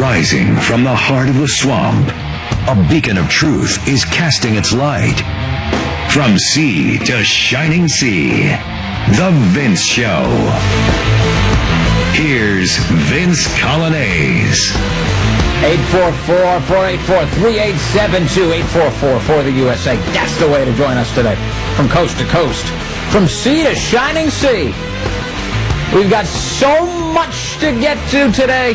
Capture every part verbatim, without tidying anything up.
Rising from the heart of the swamp, a beacon of truth is casting its light. From sea to shining sea, The Vince Show. Here's Vince Coglianese. eight four four, four eight four, three eight seven two, eight four four for the U S A. That's the way to join us today. From coast to coast, from sea to shining sea. We've got so much to get to today.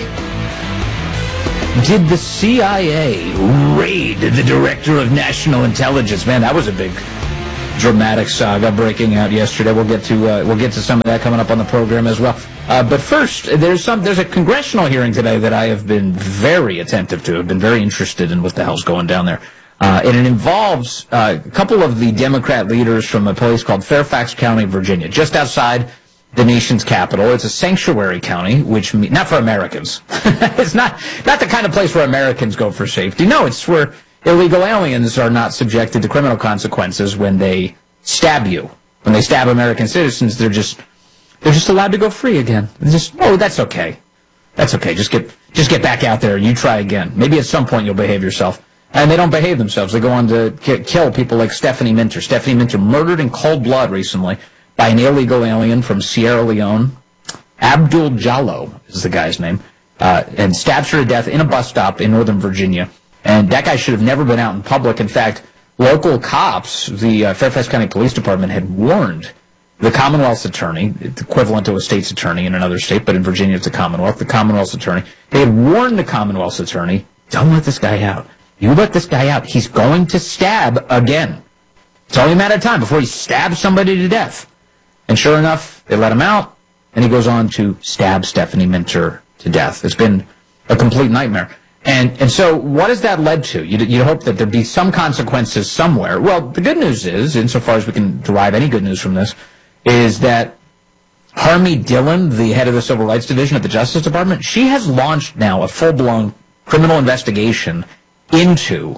Did the C I A raid the Director of National Intelligence? Man, that was a big dramatic saga breaking out yesterday. We'll get to uh, we'll get to some of that coming up on the program as well. Uh, but first, there's some there's a congressional hearing today that I have been very attentive to. I've been very interested in what the hell's going down there. Uh, and it involves uh, a couple of the Democrat leaders from a place called Fairfax County, Virginia, just outside the nation's capital. It's a sanctuary county, which means not for Americans. It's not not the kind of place where Americans go for safety. No, it's where illegal aliens are not subjected to criminal consequences when they stab you. When they stab American citizens, they're just they're just allowed to go free again. They're just oh, that's okay. That's okay. Just get just get back out there. You try again. Maybe at some point you'll behave yourself. And they don't behave themselves. They go on to kill people like Stephanie Minter. Stephanie Minter murdered in cold blood recently by an illegal alien from Sierra Leone. Abdul Jallo is the guy's name. Uh, and stabs her to death in a bus stop in Northern Virginia. And that guy should have never been out in public. In fact, local cops, the uh, Fairfax County Police Department, had warned the Commonwealth's attorney, equivalent to a state's attorney in another state, but in Virginia it's a Commonwealth, the Commonwealth's attorney. They had warned the Commonwealth's attorney, don't let this guy out. You let this guy out, he's going to stab again. It's only a matter of time before he stabs somebody to death. And sure enough, they let him out, and he goes on to stab Stephanie Minter to death. It's been a complete nightmare. And and so what has that led to? You'd, you'd hope that there'd be some consequences somewhere. Well, the good news is, insofar as we can derive any good news from this, is that Harmy Dillon, the head of the Civil Rights Division at the Justice Department, she has launched now a full-blown criminal investigation into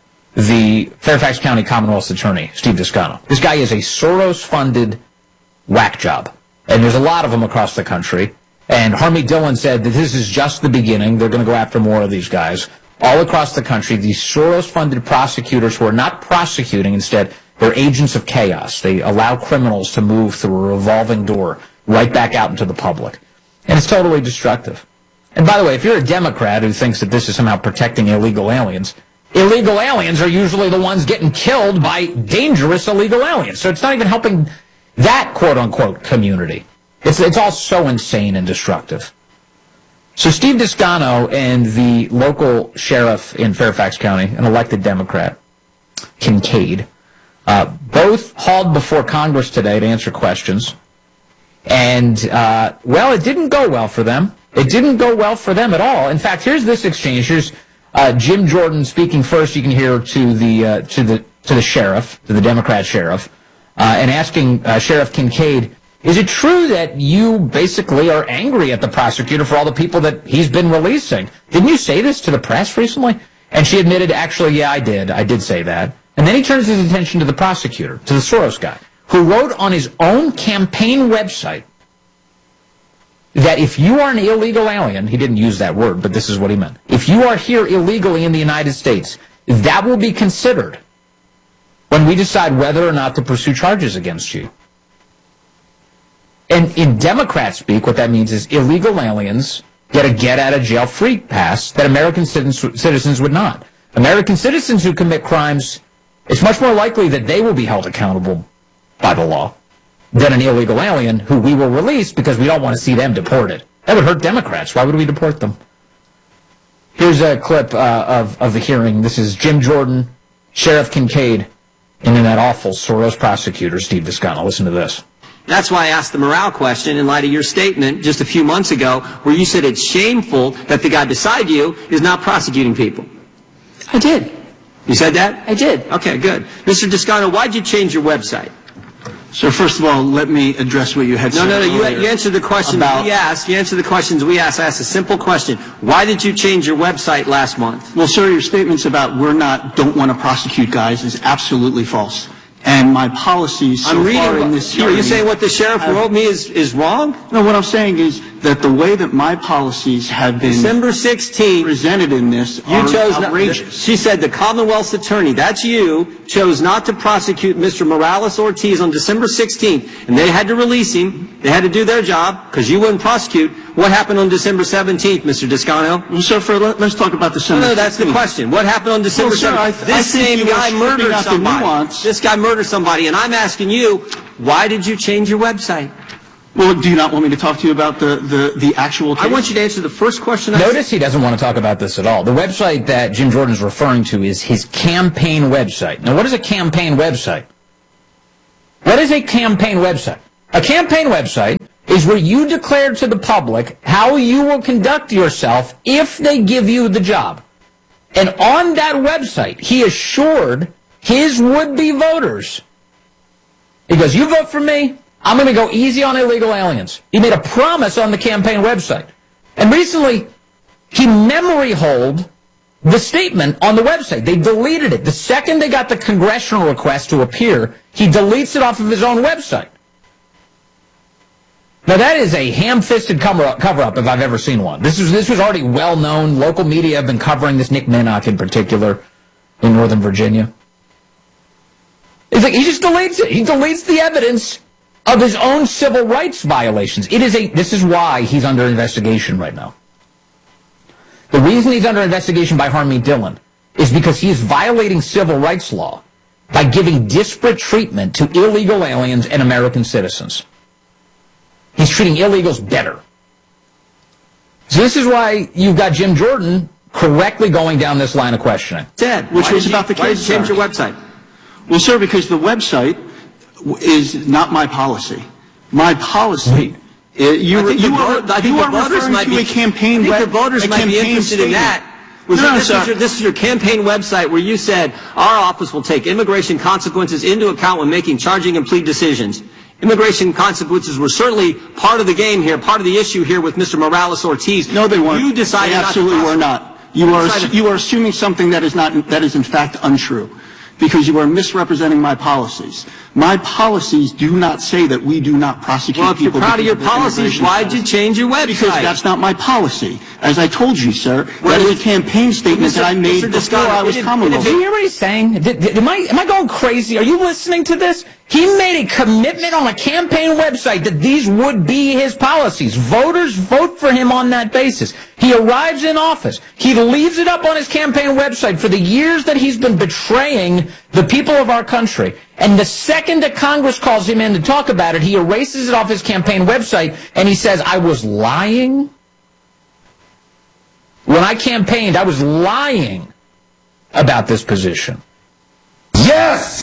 the Fairfax County Commonwealth's attorney, Steve Descano. This guy is a Soros-funded whack job, and there's a lot of them across the country. And Harmy Dillon said that this is just the beginning. They're going to go after more of these guys all across the country. These Soros-funded prosecutors who are not prosecuting, instead, they're agents of chaos. They allow criminals to move through a revolving door right back out into the public. And it's totally destructive. And by the way, if you're a Democrat who thinks that this is somehow protecting illegal aliens, illegal aliens are usually the ones getting killed by dangerous illegal aliens. So it's not even helping that quote-unquote community. It's, it's all so insane and destructive. So Steve Descano and the local sheriff in Fairfax County, an elected Democrat, Kincaid, uh, both hauled before Congress today to answer questions. And, uh, well, it didn't go well for them. It didn't go well for them at all. In fact, here's this exchange. Here's uh, Jim Jordan speaking first. You can hear to the uh, to the to the sheriff, to the Democrat sheriff, uh, and asking uh, Sheriff Kincaid, is it true that you basically are angry at the prosecutor for all the people that he's been releasing? Didn't you say this to the press recently? And she admitted, actually, yeah, I did. I did say that. And then he turns his attention to the prosecutor, to the Soros guy, who wrote on his own campaign website that if you are an illegal alien, he didn't use that word, but this is what he meant. If you are here illegally in the United States, that will be considered when we decide whether or not to pursue charges against you. And in Democrat speak, what that means is illegal aliens get a get-out-of-jail-free pass that American citizens would not. American citizens who commit crimes, it's much more likely that they will be held accountable by the law than an illegal alien who we will release because we don't want to see them deported. That would hurt Democrats. Why would we deport them? Here's a clip uh, of, of the hearing. This is Jim Jordan, Sheriff Kincaid, and then that awful Soros prosecutor, Steve Descano. Listen to this. That's why I asked the morale question in light of your statement just a few months ago where you said it's shameful that the guy beside you is not prosecuting people. I did. You said that? I did. Okay, good. Mister Descano, why'd you change your website? So first of all, let me address what you had no, said No, no, no. You, you answered the questions about, we asked. You answered the questions we asked. I asked a simple question. Why did you change your website last month? Well, sir, your statements about we're not, don't want to prosecute guys is absolutely false. And my policies so I'm reading, far in this hearing... Are you saying what the sheriff I've, wrote me is, is wrong? No, what I'm saying is that the way that my policies have been December sixteenth, presented in this you are chose outrageous. Not, she said the Commonwealth's attorney, that's you, chose not to prosecute Mister Morales Ortiz on December sixteenth, and they had to release him. They had to do their job because you wouldn't prosecute. What happened on December seventeenth, Mister Descano? Well, sir, for, let, let's talk about December No, no, that's the question. What happened on December well, sir, seventeenth? I, This I think same you guy are murdered out the somebody. nuance. This guy murdered somebody, and I'm asking you, why did you change your website? Well, do you not want me to talk to you about the, the, the actual case? I want you to answer the first question. I Notice he doesn't want to talk about this at all. The website that Jim Jordan is referring to is his campaign website. Now, what is a campaign website? What is a campaign website? A campaign website is where you declare to the public how you will conduct yourself if they give you the job. And on that website, he assured his would-be voters, he goes, you vote for me, I'm going to go easy on illegal aliens. He made a promise on the campaign website. And recently, he memory holed the statement on the website. They deleted it. The second they got the congressional request to appear, he deletes it off of his own website. Now, that is a ham-fisted cover-up, cover-up if I've ever seen one. This was, this was already well-known. Local media have been covering this, Nick Minnock in particular, in Northern Virginia. It's like he just deletes it. He deletes the evidence of his own civil rights violations. It is a, this is why he's under investigation right now. The reason he's under investigation by Harmeet Dillon is because he is violating civil rights law by giving disparate treatment to illegal aliens and American citizens. He's treating illegals better. So this is why you've got Jim Jordan correctly going down this line of questioning. Dead. Which Why was did about you, the why case, did you change sir? your website? Well, sir, because the website is not my policy. My policy. Uh, you I think you the are, vote- I think you the are voters referring might to be a campaign I think web, the voters a might be campaign interested in statement. that. Was No, that this, sir. is your, this is your campaign website where you said our office will take immigration consequences into account when making charging and plea decisions. Immigration consequences were certainly part of the game here, part of the issue here with Mister Morales Ortiz. No, they weren't. You decided they not to absolutely were prosecute. not. You are decided- you are assuming something that is not that is in fact untrue, because you are misrepresenting my policies. My policies do not say that we do not prosecute Well, if you're people. proud of your because their policies, immigration why'd you status. change your website? Because that's not my policy. As I told you, sir, Well, that is it's- a campaign statement Mister that I made Mister before Descano, I was it- it- Commonwealth. Do you hear what he's saying? Did, did, am, I, am I going crazy? Are you listening to this? He made a commitment on a campaign website that these would be his policies. Voters vote for him on that basis. He arrives in office. He leaves it up on his campaign website for the years that he's been betraying the people of our country. And the second that Congress calls him in to talk about it, he erases it off his campaign website and he says, I was lying. When I campaigned, I was lying about this position. Yes!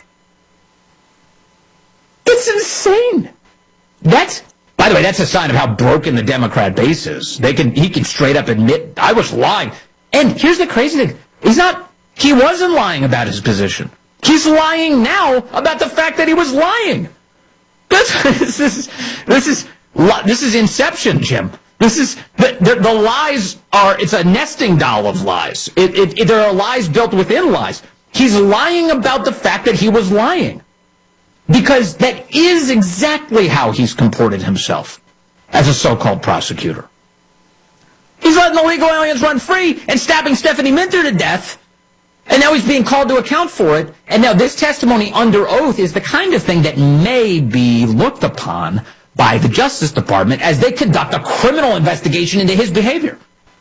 It's insane. That's, by the way, that's a sign of how broken the Democrat base is. They can, he can straight up admit, I was lying. And here's the crazy thing. He's not, he wasn't lying about his position. He's lying now about the fact that he was lying. That's, this is, this is, this is Inception, Jim. This is, the, the, the lies are, it's a nesting doll of lies. It, it, it, there are lies built within lies. He's lying about the fact that he was lying. Because that is exactly how he's comported himself as a so-called prosecutor. He's letting illegal aliens run free and stabbing Stephanie Minter to death, and now he's being called to account for it. And now this testimony under oath is the kind of thing that may be looked upon by the Justice Department as they conduct a criminal investigation into his behavior.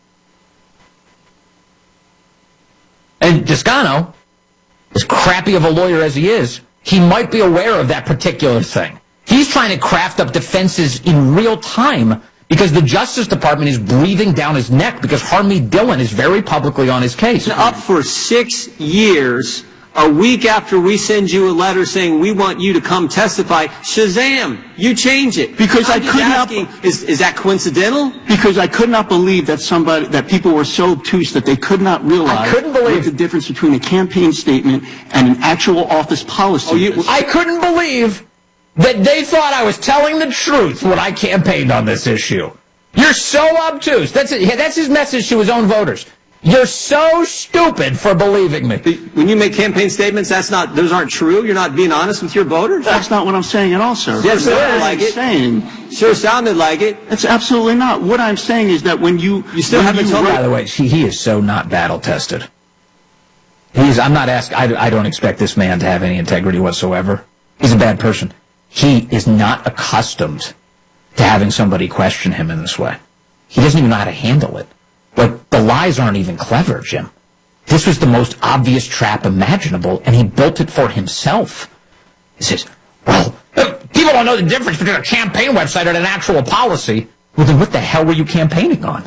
And Descano, as crappy of a lawyer as he is, he might be aware of that particular thing. He's trying to craft up defenses in real time because the Justice Department is breathing down his neck because Harmeet Dillon is very publicly on his case. Up for six years, a week after we send you a letter saying we want you to come testify, shazam, you change it. Because I'm I just could not- asking, is, is that coincidental? Because I could not believe that somebody, that people were so obtuse that they could not realize I couldn't believe- what the difference between a campaign statement and an actual office policy Oh, you- is. I couldn't believe that they thought I was telling the truth when I campaigned on this issue. You're so obtuse. That's it. That's his message to his own voters. You're so stupid for believing me. When you make campaign statements, that's not; those aren't true. You're not being honest with your voters. That's not what I'm saying at all, sir. Yes, What sounded I'm like it. saying, Sure sounded like it. it's absolutely not. What I'm saying is that when you You still when haven't you told me- By the way, she, he is so not battle tested. He's. I'm not asking. I, I don't expect this man to have any integrity whatsoever. He's a bad person. He is not accustomed to having somebody question him in this way. He doesn't even know how to handle it. Like, the lies aren't even clever, Jim. This was the most obvious trap imaginable, and he built it for himself. He says, well, uh, people don't know the difference between a campaign website and an actual policy. Well, then what the hell were you campaigning on?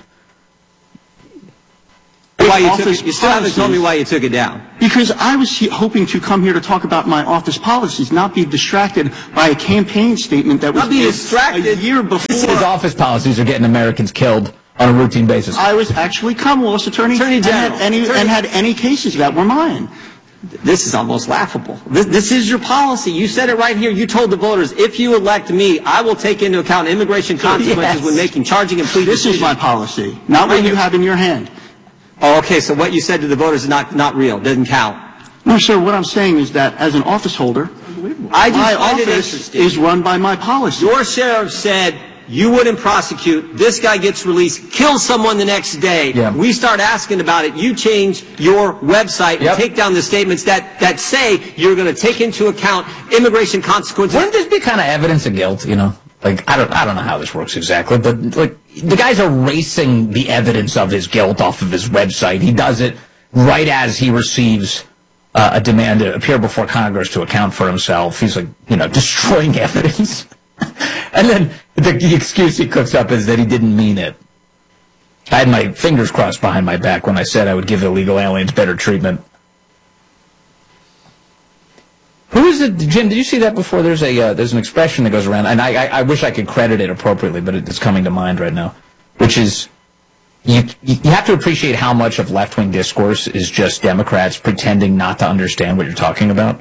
Why you, took Office it, you still haven't told me policies. why you took it down. Because I was he- hoping to come here to talk about my office policies, not be distracted by a campaign statement that was Not be made distracted. a year His before. office policies are getting Americans killed on a routine basis. I was actually Commonwealth's attorney, Attorney and, had General. any, Attorney- and had any cases that were mine. This is almost laughable. This, this is your policy. You said it right here. You told the voters, if you elect me, I will take into account immigration consequences Yes. when making charging and plea This decisions. is my policy, not what you have in your hand. Oh, okay, so what you said to the voters is not, not real, doesn't count. No, sir, what I'm saying is that as an office holder, I just my find it office interesting. is run by my policy. Your sheriff said you wouldn't prosecute. This guy gets released, kills someone the next day. Yeah. We start asking about it. You change your website Yep. and take down the statements that, that say you're going to take into account immigration consequences. Wouldn't this be kind of evidence of guilt, you know? Like, I don't, I don't know how this works exactly, but, like, the guy's erasing the evidence of his guilt off of his website. He does it right as he receives uh, a demand to appear before Congress to account for himself. He's, like, you know, destroying evidence. And then the, the excuse he cooks up is that he didn't mean it. I had my fingers crossed behind my back when I said I would give illegal aliens better treatment. Who is it, Jim? Did you see that before? There's a uh, there's an expression that goes around, and I, I I wish I could credit it appropriately, but it's coming to mind right now, which is you you have to appreciate how much of left wing discourse is just Democrats pretending not to understand what you're talking about.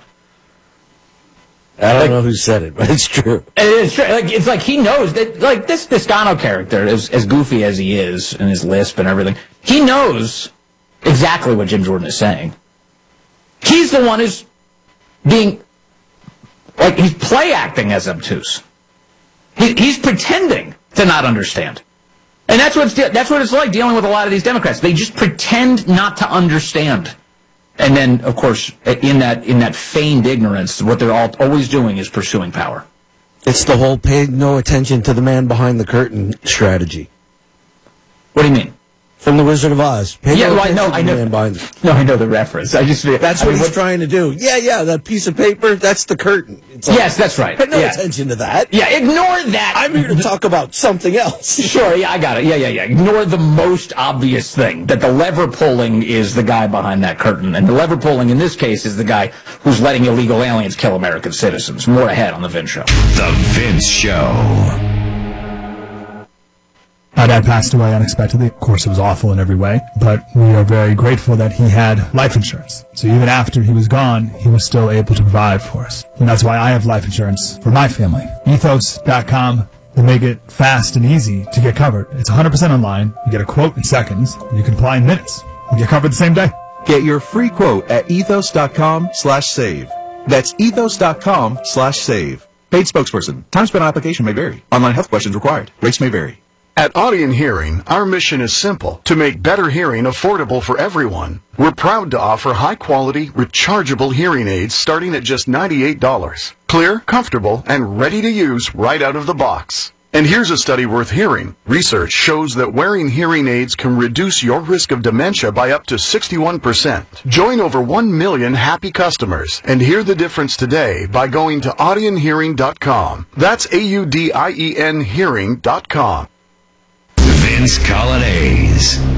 I don't know who said it, but it's true. It's true. Like it's like he knows that like this Toscano character, as as goofy as he is and his lisp and everything, he knows exactly what Jim Jordan is saying. He's the one who's being, like, he's play acting as obtuse. He, he's pretending to not understand. And that's what, it's, that's what it's like dealing with a lot of these Democrats. They just pretend not to understand. And then, of course, in that in that feigned ignorance, what they're all, always doing is pursuing power. It's the whole pay no attention to the man behind the curtain strategy. What do you mean? From The Wizard of Oz. Pay Yeah, no well, I attention know, to I the know. man behind the... No, I know the reference. I just That's I what mean, he's trying to do. Yeah, yeah, that piece of paper, that's the curtain. It's like, Yes, that's right. pay no Yeah. attention to that. Yeah, ignore that. I'm here to talk about something else. Sure, yeah, I got it. Yeah, yeah, yeah. Ignore the most obvious thing, that the lever pulling is the guy behind that curtain. And the lever pulling in this case is the guy who's letting illegal aliens kill American citizens. More ahead on The Vince Show. The Vince Show. My dad passed away unexpectedly. Of course, it was awful in every way, but we are very grateful that he had life insurance. So even after he was gone, he was still able to provide for us. And that's why I have life insurance for my family. ethos dot com will make it fast and easy to get covered. It's one hundred percent online. You get a quote in seconds. You can apply in minutes. You get covered the same day. Get your free quote at ethos dot com slash save. That's ethos dot com slash save. Paid spokesperson. Time spent on application may vary. Online health questions required. Rates may vary. At Audion Hearing, our mission is simple: to make better hearing affordable for everyone. We're proud to offer high-quality, rechargeable hearing aids starting at just ninety-eight dollars. Clear, comfortable, and ready to use right out of the box. And here's a study worth hearing. Research shows that wearing hearing aids can reduce your risk of dementia by up to sixty-one percent. Join over one million happy customers and hear the difference today by going to audion hearing dot com. That's A U D I E N hearing dot com. Vince Colonnese.